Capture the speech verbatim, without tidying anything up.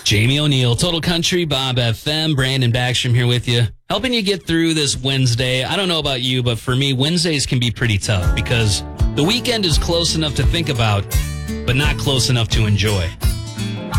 Jamie O'Neill, Total Country, Bob F M, Brandon Backstrom here with you, helping you get through this Wednesday. I don't know about you, but for me, Wednesdays can be pretty tough because the weekend is close enough to think about, but not close enough to enjoy.